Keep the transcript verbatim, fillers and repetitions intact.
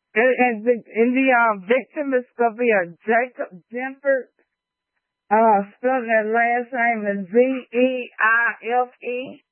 And, and the, and the um, victim is going to be a Jacob Jennifer. Uh, spelled that last name is Z E I F E.